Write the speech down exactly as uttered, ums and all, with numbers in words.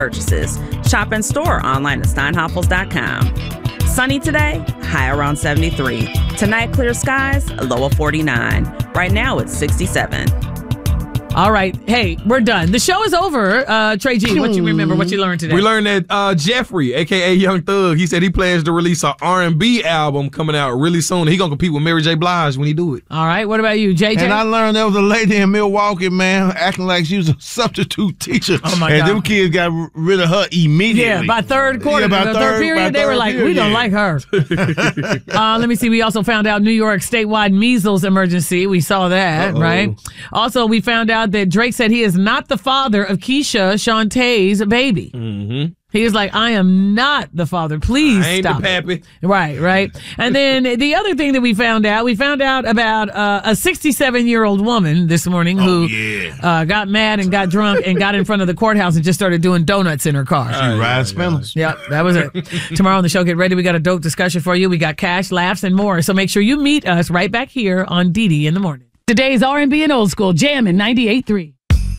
purchases. Shop in store online at steinhoffels dot com. Sunny today, high around seventy-three. Tonight, clear skies, a low of forty-nine. Right now, it's sixty-seven. All right. Hey, we're done. The show is over. Uh, Trey G, what you remember, what you learned today? We learned that uh, Jeffrey, a k a. Young Thug, he said he plans to release an R and B album coming out really soon. He going to compete with Mary J. Blige when he do it. All right. What about you, J J? And I learned there was a lady in Milwaukee, man, acting like she was a substitute teacher. Oh, my and God. And them kids got rid of her immediately. Yeah, by third quarter, yeah, by the third, third period, they were like, period, we don't yeah. like her. uh, let me see. We also found out New York statewide measles emergency. We saw that, Uh-oh. right? Also, we found out that Drake said he is not the father of Keisha Shantae's baby. Mm-hmm. He was like, I am not the father. Please I ain't stop the pappy. it. Right, right. And then the other thing that we found out, we found out about uh, a sixty-seven-year-old woman this morning who oh, yeah. uh, got mad and got drunk and got in front of the courthouse and just started doing donuts in her car. She ride spinners. Yep, that was it. Tomorrow on the show, get ready. We got a dope discussion for you. We got cash, laughs, and more. So make sure you meet us right back here on D D in the morning. Today's R and B and Old School, Jammin' ninety-eight point three.